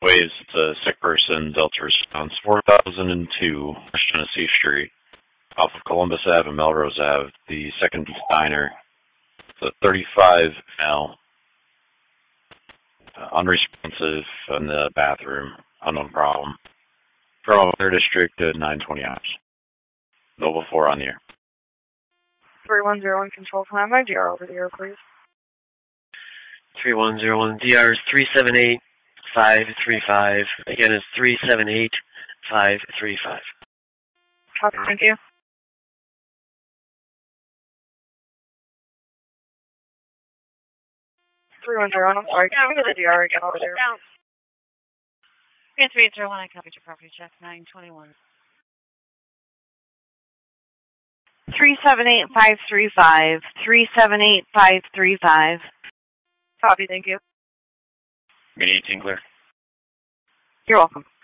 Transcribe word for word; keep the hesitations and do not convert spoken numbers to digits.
Waves, it's a sick person, Delta response, four thousand two, West Genesee Street, off of Columbus Ave and Melrose Ave, the second diner, the thirty-five male, uh, unresponsive in the bathroom, unknown problem. From third District at nine twenty hours. Noble four on the air. three one zero one control climb, D R over the air, please. three one zero one, D R is three seven eight five three five. Again, it's three seven eight five three five. Copy, thank you. three one zero one, I'm sorry, can I go to the D R again over there? three eight zero one, I copied your property check, nine twenty-one. three seven eight five three five, three seven eight five three five. Copy, thank you. Mini eighteen clear. You're welcome.